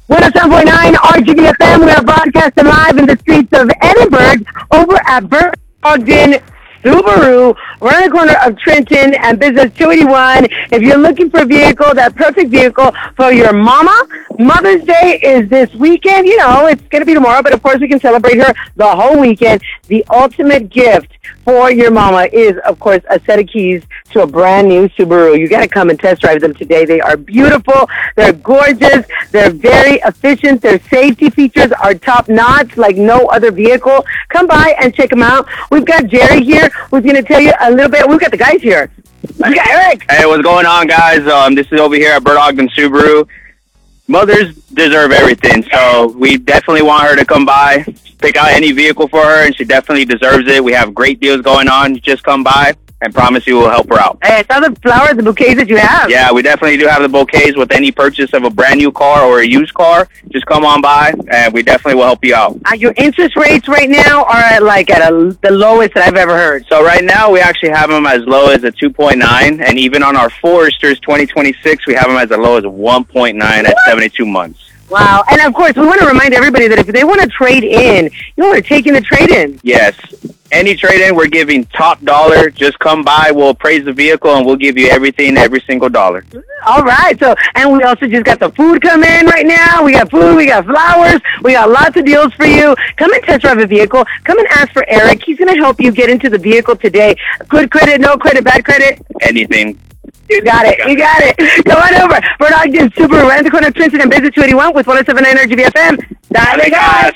107.9 RGVFM. We are broadcasting live in the streets of Edinburgh over at Burke Ogden Subaru. We're on the corner of Trenton and Business 281. If you're looking for a vehicle, that perfect vehicle for your mama, Mother's Day is this weekend. You know, it's going to be tomorrow, but of course we can celebrate her the whole weekend. The ultimate gift for your mama is, of course, a set of keys to a brand new Subaru. You got to come and test drive them today. They are beautiful. They're gorgeous. They're very efficient. Their safety features are top notch like no other vehicle. Come by and check them out. We've got Jerry here who's going to tell you a little bit. We've got the guys here. We got Eric. Hey, what's going on, guys? This is over here at Burke Ogden Subaru. Mothers deserve everything, so we definitely want her to come by, pick out any vehicle for her, and she definitely deserves it. We have great deals going on. Just come by and promise you we'll help her out. Hey, I saw the flowers, the bouquets that you have. Yeah, we definitely do have the bouquets with any purchase of a brand new car or a used car. Just come on by, and we definitely will help you out. Your interest rates right now are at the lowest that I've ever heard. So right now, we actually have them as low as a 2.9, and even on our Foresters 2026, we have them as low as 1.9 at 72 months. Wow. And, of course, we want to remind everybody that if they want to trade in, we're taking the trade-in. Yes. Any trade-in, we're giving top dollar. Just come by. We'll appraise the vehicle, and we'll give you everything, every single dollar. All right. So, and we also just got the food coming in right now. We got food. We got flowers. We got lots of deals for you. Come and test drive a vehicle. Come and ask for Eric. He's going to help you get into the vehicle today. Good credit, no credit, bad credit? Anything. You got it. You got it. Come on over. Burke Ogden Subaru, right in the corner of Trenton and Business 281 with 107.9 RGVFM. Dale, guys.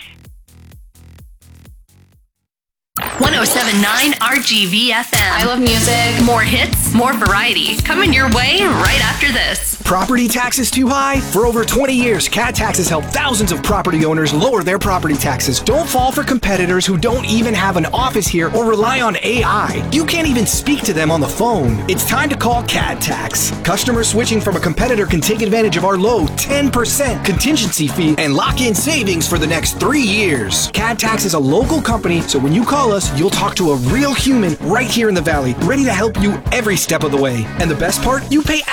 107.9 RGVFM. I love music. More hits, more variety. Coming your way right after this. Property taxes too high? For over 20 years, Cat Tax has helped thousands of property owners lower their property taxes. Don't fall for competitors who don't even have an office here or rely on AI. You can't even speak to them on the phone. It's time to call Cat Tax. Customers switching from a competitor can take advantage of our low 10% contingency fee and lock in savings for the next 3 years. Cat Tax is a local company, so when you call us, you'll talk to a real human right here in the Valley, ready to help you every step of the way. And the best part, you pay